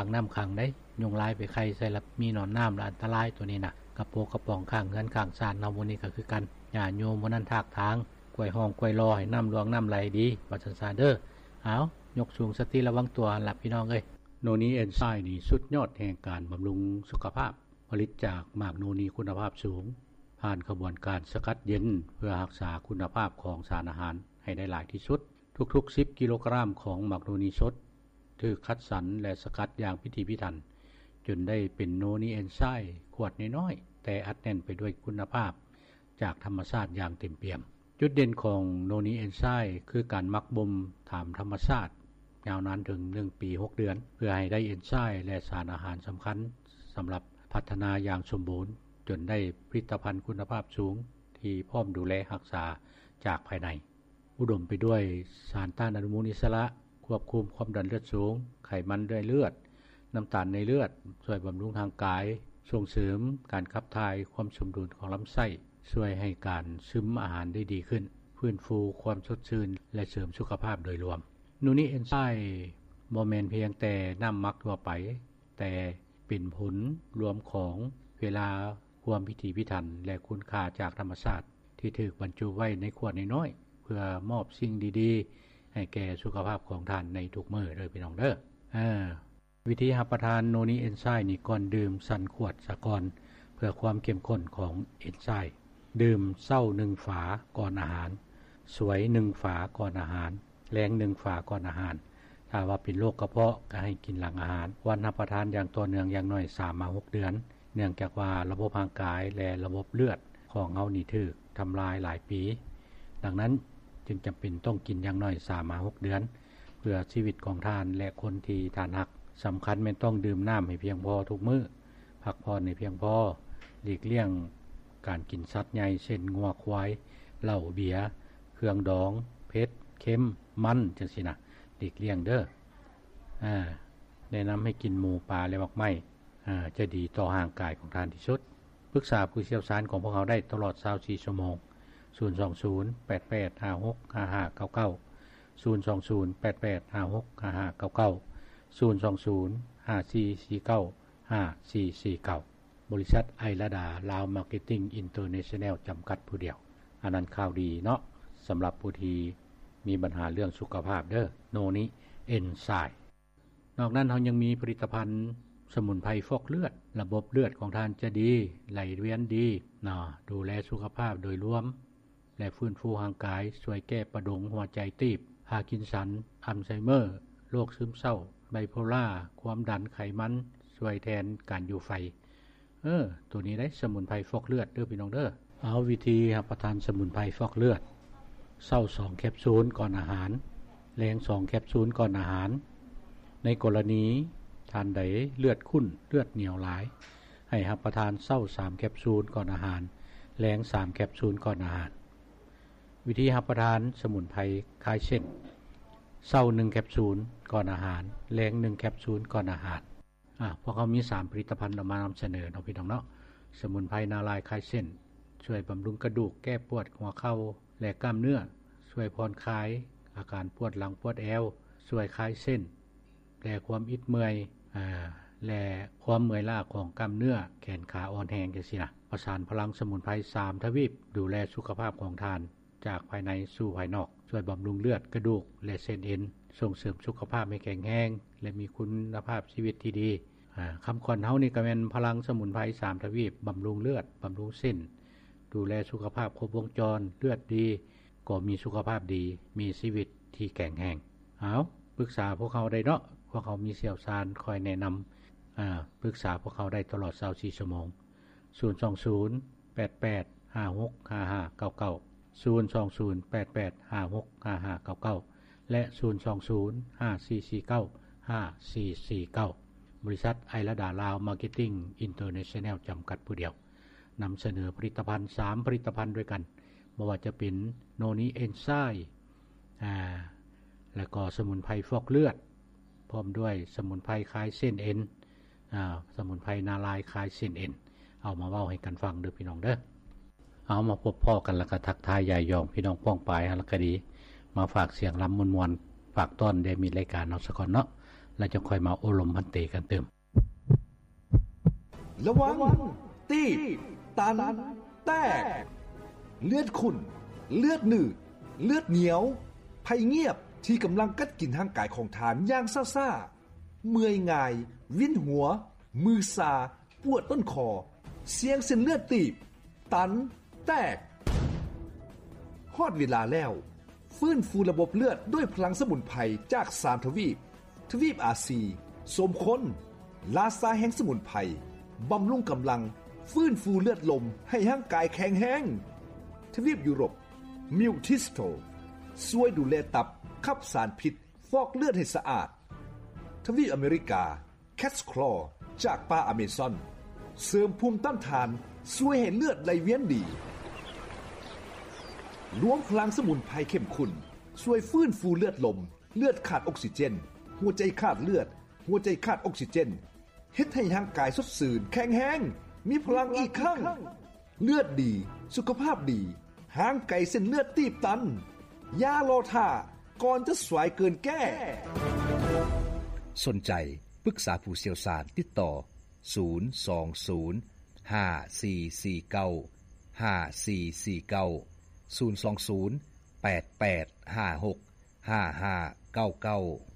ขังน้ำขังได้ยุงลายไปไข่ใส่ละมีหนอนน้ำละอันตรายตัวนี้นะกระโปงกระป๋องข้างเงินข้างซานเฮามื้อนี้ก็คือกันญาติโยมบ่นั้นทากทางกล้วยหอมกล้วยรอให้น้ำหลวงน้ำไหลดีว่าซั่นซะเด้อเอายกสูงสติระวังตัวหลับพี่น้องเอ้ยโนนีเอนไซม์นี่สุดยอดแห่งการบำรุงสุขภาพผลิตจากหมากโนนีคุณภาพสูงผ่านกระบวนการสกัดเย็นเพื่อรักษาคุณภาพของสารอาหารให้ได้หลายที่สุดทุกๆ10กิโลกรัมของหมากโนนีสดถูกคัดสรรและสกัดอย่างพิถีพิถันจนได้เป็นโนนีเอนไซม์ขวดน้อยๆแต่อัดแน่นไปด้วยคุณภาพจากธรรมชาติอย่างเต็มเปี่ยมจุดเด่นของโนนีเอนไซม์คือการหมักบ่มตามธรรมชาติยาวนานถึง1ปี6เดือนเพื่อให้ได้เอนไซม์และสารอาหารสำคัญสำหรับพัฒนาอย่างสมบูรณ์จนได้ผลิตภัณฑ์คุณภาพสูงที่พร้อมดูแลรักษาจากภายในอุดมไปด้วยสารต้านอนุมูลอิสระควบคุมความดันเลือดสูงไขมันในเลือดน้ำตาลในเลือดช่วยบำรุงทางกายส่งเสริมการขับถ่ายความสมดุลของลำไส้ช่วยให้การซึมอาหารได้ดีขึ้นฟื้นฟูความสดชื่นและเสริมสุขภาพโดยรวมนูนี่เอนไซม์บ่แม่นเพียงแต่น้ำหมักทั่วไปแต่เป็นผลรวมของเวลาความพิถีพิถันและคุณค่าจากธรรมชาติที่ถูกบรรจุไว้ในขวดน้อยๆเพื่อมอบสิ่งดีๆให้แก่สุขภาพของท่านในทุกมื้อเด้อพี่น้องเด้อวิธีรับประทานโนนี่เอนไซม์นี่ก่อนดื่มสั่นขวดซะก่อนเพื่อความเข้มข้นของเอนไซม์ดื่มเช้า1ฝาก่อนอาหารสวย1ฝาก่อนอาหารแลง1ฝาก่อนอาหารถ้าว่าเป็นโรคกระเพาะก็ให้กินหลังอาหารวันรับประทานอย่างต่อเนื่องอย่างน้อย 3-6 เดือนเนื่องจากว่าระบบร่างกายและระบบเลือดของเฮานี่ถูกทำลายหลายปีดังนั้นจึงจำเป็นต้องกินอย่างน้อย 3-6 เดือนเพื่อชีวิตของท่านและคนที่ท่านรักสำคัญแม่นต้องดื่มน้ำให้เพียงพอทุกมื้อพักผ่อนให้เพียงพอหลีกเลี่ยงการกินสัตว์ใหญ่เช่นงัวควายเหล้าเบียร์เครื่องดองเผ็ดเค็มมันจังซี่นะหลีกเลี่ยงเด้อแนะนำให้กินหมูปลาและผักไม้จะดีต่อร่างกายของท่านที่สุดปรึกษาผู้เชี่ยวชาญของพวกเราได้ตลอด24ชั่วโมง02088565599 02088565599 บริษัทไอระดาลาวมาร์เก็ตติ้งอินเตอร์เนชั่นแนลจำกัดผู้เดียวอันนั้นข่าวดีเนาะสำหรับผู้ที่มีปัญหาเรื่องสุขภาพเด้อโนนี้เอนไซม์นอกนั้นเรายังมีผลิตภัณฑ์สมุนไพรฟอกเลือดระบบเลือดของท่านจะดีไหลเวียนดีดูแลสุขภาพโดยรวมและฟื้นฟูร่างกายช่วยแก้ประดงหัวใจตีบพาร์กินสันอัลไซเมอร์โรคซึมเศร้าไบโพล่าความดันไขมันช่วยแทนการอยู่ไฟตัวนี้ได้สมุนไพรฟอกเลือดเด้อพี่น้องเด้อเอาวิธีรับประทานสมุนไพรฟอกเลือดเช้า2แคปซูลก่อนอาหารแลง2แคปซูลก่อนอาหารในกรณีท่านใดเลือดข้นเลือดเหนียวหลายให้รับประทานเช้า3แคปซูลก่อนอาหารแลง3แคปซูลก่อนอาหารวิธีรับประทานสมุนไพรคลายเส้นเช้า1แคปซูลก่อนอาหารแลง1แคปซูลก่อนอาหารพวกเขามี3ผลิตภัณฑ์มานำเสนอเนาะพี่น้องเนาะสมุนไพรนารายคลายเส้นช่วยบำรุงกระดูกแก้ปวดหัวเข่าและกล้ามเนื้อช่วยผ่อนคลายอาการปวดหลังปวดเอวช่วยคลายเส้นและความอิดเมื่อยและความเมื่อยล้าของกล้ามเนื้อแขนขาอ่อนแรงจังซี่นะประสานพลังสมุนไพร3ทวีปดูแลสุขภาพของท่านจากภายในสู่ภายนอกช่วยบำรุงเลือดกระดูกและเส้นเอ็นส่งเสริมสุขภาพให้แข็งแรงและมีคุณภาพชีวิตที่ดีคำขวัญเฮานี่ก็แม่นพลังสมุนไพร3ทวีปบำรุงเลือดบำรุงเส้นดูแลสุขภาพครบวงจรเลือดดีก็มีสุขภาพดีมีชีวิตที่แข็งแรงปรึกษาพวกเขาได้เนาะพวกเขามีเชี่ยวชาญคอยแนะนำปรึกษาพวกเขาได้ตลอด24ชั่วโมง02088565599 02088565599และ02054495449บริษัทไอระดาลาวมาร์เก็ตติ้งอินเตอร์เนชั่นแนลจำกัดผู้เดียวนำเสนอผลิตภัณฑ์3ผลิตภัณฑ์ด้วยกันไม่ว่าจะเป็นโนนีเอนไซม์และก็สมุนไพรฟอกเลือดพร้อมด้วยสมุนไพรคลายเส้นเอ็นสมุนไพรนารายคลายเส้นเอ็นเอามาเว้าให้กันฟังเด้อพี่น้องเด้อเอามาพบพ่อกันแล้วก็ทักทายยายยองพี่น้องป้องปายแล้วก็ดีมาฝากเสียงลำมวนๆฝากต้อนได้มีรายการเนาะสักก่อนเนาะแล้วจะค่อยมาอบรมพันเตกันเติมระวังตีบตันแตกเลือดขุ่นเลือดหนืดเลือดเหนียวภัยเงียบที่กำลังกัดกินร่างกายของทานอย่างซ่าๆเมื่อยง่ายวินหัวมือซาปวดต้นคอเสียงเส้นเลือดตีบตันแตกฮอดเวลาแล้วฟื้นฟูระบบเลือดด้วยพลังสมุนไพรจาก3ทวีปอาซีสมคนลาซาแห่งสมุนไพรบำรุงกำลังฟื้นฟูเลือดลมให้ร่างกายแข็งแรงทวีปยุโรปมิวทิสโตช่วยดูแลตับขับสารพิษฟอกเลือดให้สะอาดทวีปอเมริกาแคทคลอจากป่าอเมซอนเสริมภูมิต้านทานช่วยให้เลือดไหลเวียนดีรวมพลังสมุนไพรเข้มข้นช่วยฟื้นฟูเลือดลมเลือดขาดออกซิเจนหัวใจขาดเลือดหัวใจขาดออกซิเจนเฮ็ดให้ร่างกายสดชื่นแข็งแรงมีพลังอีกครั้งเลือดดีสุขภาพดีห่างไกลเส้นเลือดตีบตันอย่ารอท่าก่อนจะสวยเกินแก้สนใจปรึกษาผู้เชี่ยวชาญติดต่อ020 5449 5449 020 8856 5599